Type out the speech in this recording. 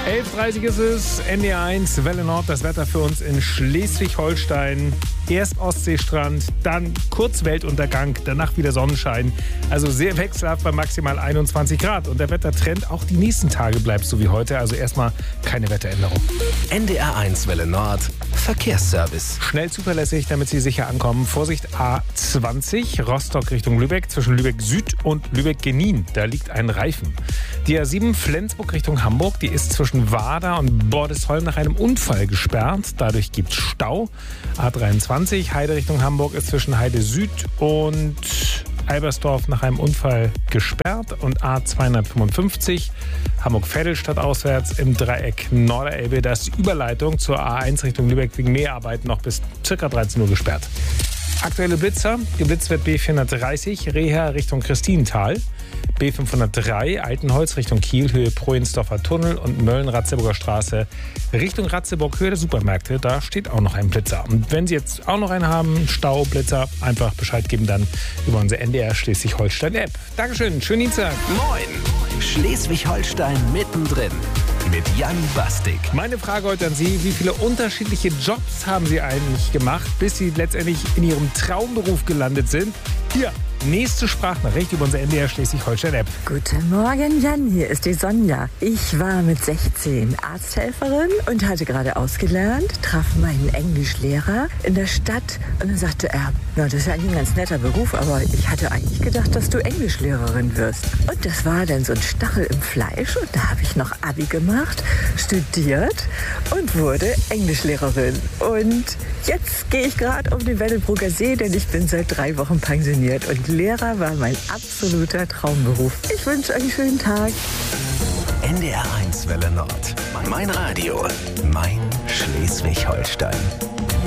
11.30 ist es, NDR1, Welle Nord, das Wetter für uns in Schleswig-Holstein. Erst Ostseestrand, dann kurz Weltuntergang, danach wieder Sonnenschein. Also sehr wechselhaft bei maximal 21 Grad. Und der Wettertrend auch die nächsten Tage bleibt so wie heute. Also erstmal keine Wetteränderung. NDR1 Welle Nord, Verkehrsservice. Schnell zuverlässig, damit Sie sicher ankommen. Vorsicht A20, Rostock Richtung Lübeck, zwischen Lübeck Süd und Lübeck-Genin. Da liegt ein Reifen. Die A7 Flensburg Richtung Hamburg, die ist zwischen Wader und Bordesholm nach einem Unfall gesperrt. Dadurch gibt es Stau. A23 Heide Richtung Hamburg ist zwischen Heide Süd und Albersdorf nach einem Unfall gesperrt. Und A255 Hamburg-Vettelstadt auswärts im Dreieck Norderelbe. Da ist die Überleitung zur A1 Richtung Lübeck wegen Mäharbeiten noch bis ca. 13 Uhr gesperrt. Aktuelle Blitzer. Geblitzt wird B430 Reha Richtung Christinental. B503 Altenholz Richtung Kiel, Höhe Projensdorfer Tunnel und Mölln-Ratzeburger Straße Richtung Ratzeburg, Höhe der Supermärkte. Da steht auch noch ein Blitzer. Und wenn Sie jetzt auch noch einen haben, Staublitzer, einfach Bescheid geben dann über unsere NDR Schleswig-Holstein-App. Dankeschön, schönen Dienstag. Moin, Schleswig-Holstein mittendrin mit Jan Bastik. Meine Frage heute an Sie, wie viele unterschiedliche Jobs haben Sie eigentlich gemacht, bis Sie letztendlich in Ihrem Traumberuf gelandet sind? Hier, nächste Sprachnachricht über unsere NDR Schleswig-Holstein-App. Guten Morgen, Jan, hier ist die Sonja. Ich war mit 16 Arzthelferin und hatte gerade ausgelernt, traf meinen Englischlehrer in der Stadt und dann sagte er, na, das ist ja eigentlich ein ganz netter Beruf, aber ich hatte eigentlich gedacht, dass du Englischlehrerin wirst. Und das war dann so ein Stachel im Fleisch und da habe ich noch Abi gemacht, studiert und wurde Englischlehrerin. Und jetzt gehe ich gerade um den Weddelbrugger See, denn ich bin seit 3 Wochen pensioniert und Lehrer war mein absoluter Traumberuf. Ich wünsche euch einen schönen Tag. NDR1 Welle Nord. Mein Radio. Mein Schleswig-Holstein.